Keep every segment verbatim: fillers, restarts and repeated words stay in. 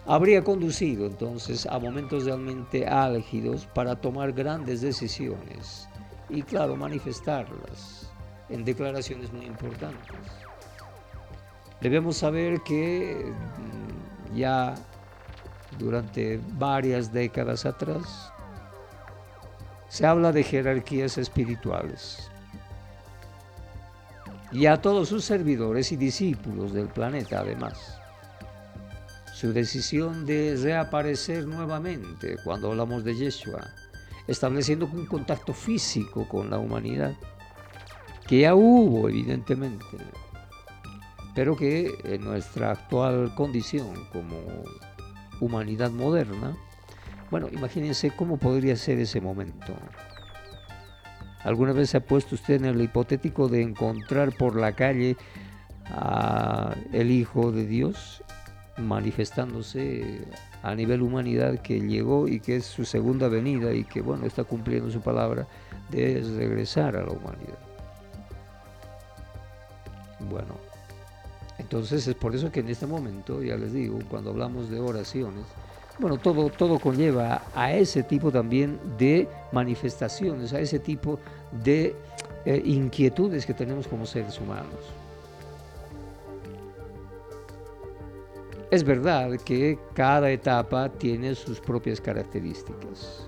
habría conducido entonces a momentos realmente álgidos para tomar grandes decisiones y, claro, manifestarlas en declaraciones muy importantes. Debemos saber que mm, ya durante varias décadas atrás se habla de jerarquías espirituales y a todos sus servidores y discípulos del planeta además. Su decisión de reaparecer nuevamente cuando hablamos de Yeshua, estableciendo un contacto físico con la humanidad, que ya hubo evidentemente, pero que en nuestra actual condición como humanidad moderna, bueno, imagínense cómo podría ser ese momento. ¿Alguna vez se ha puesto usted en el hipotético de encontrar por la calle a el Hijo de Dios manifestándose a nivel humanidad, que llegó y que es su segunda venida y que, bueno, está cumpliendo su palabra de regresar a la humanidad? Bueno, entonces es por eso que en este momento, ya les digo, cuando hablamos de oraciones, bueno, todo, todo conlleva a ese tipo también de manifestaciones, a ese tipo de eh, inquietudes que tenemos como seres humanos. Es verdad que cada etapa tiene sus propias características.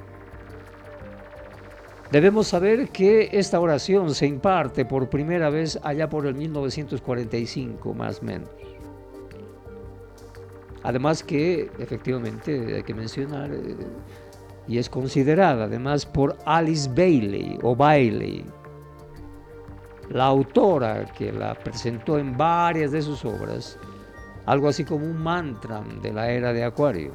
Debemos saber que esta oración se imparte por primera vez allá por el mil novecientos cuarenta y cinco, más o menos. Además que, efectivamente, hay que mencionar, eh, y es considerada además por Alice Bailey o Bailey, la autora que la presentó en varias de sus obras, algo así como un mantra de la era de Acuario.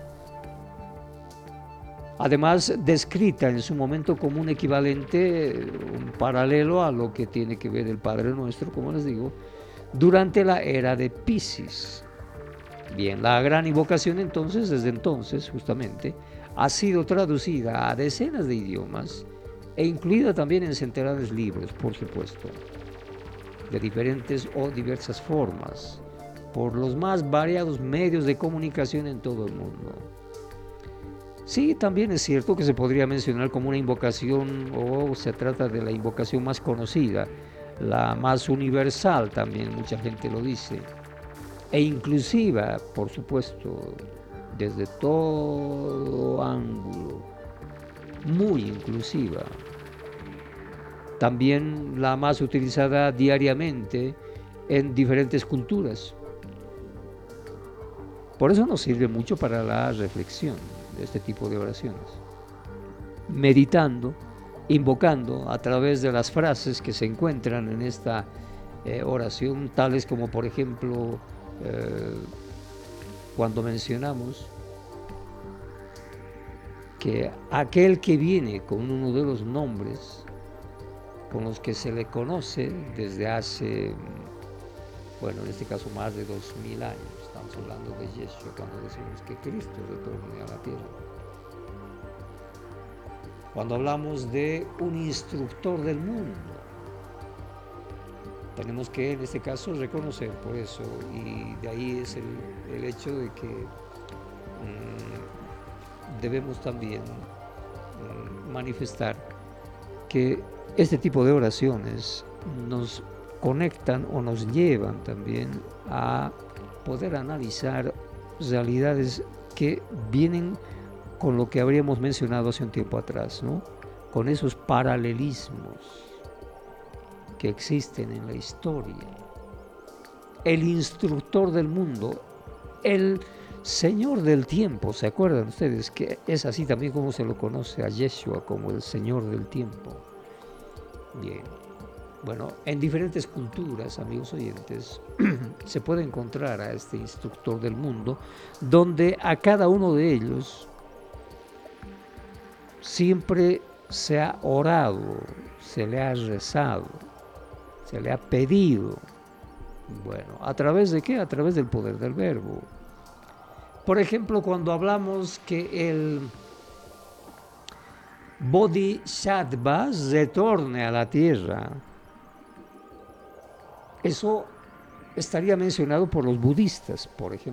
Además, descrita en su momento como un equivalente, un paralelo a lo que tiene que ver el Padre Nuestro, como les digo, durante la era de Piscis. Bien, la gran invocación entonces, desde entonces, justamente, ha sido traducida a decenas de idiomas e incluida también en centenares de libros, por supuesto, de diferentes o diversas formas, por los más variados medios de comunicación en todo el mundo. Sí, también es cierto que se podría mencionar como una invocación, o se trata de la invocación más conocida, la más universal también, mucha gente lo dice, e inclusiva, por supuesto, desde todo ángulo, muy inclusiva. También la más utilizada diariamente en diferentes culturas. Por eso nos sirve mucho para la reflexión de este tipo de oraciones. Meditando, invocando a través de las frases que se encuentran en esta eh, oración, tales como, por ejemplo, eh, cuando mencionamos que aquel que viene con uno de los nombres con los que se le conoce desde hace, bueno, en este caso más de dos mil años, estamos hablando de Yeshua cuando decimos que Cristo retorne a la tierra. Cuando hablamos de un instructor del mundo, tenemos que en este caso reconocer por eso, y de ahí es el, el hecho de que mmm, debemos también mmm, manifestar que este tipo de oraciones nos conectan o nos llevan también a poder analizar realidades que vienen con lo que habríamos mencionado hace un tiempo atrás, ¿no? Con esos paralelismos que existen en la historia. El instructor del mundo, el Señor del tiempo, ¿se acuerdan ustedes? Que es así también como se lo conoce a Yeshua, como el Señor del tiempo. Bien, bueno, en diferentes culturas, amigos oyentes, se puede encontrar a este instructor del mundo, donde a cada uno de ellos siempre se ha orado, se le ha rezado, se le ha pedido. Bueno, ¿a través de qué? A través del poder del verbo. Por ejemplo, cuando hablamos que el Bodhisattva retorne a la tierra, eso estaría mencionado por los budistas, por ejemplo.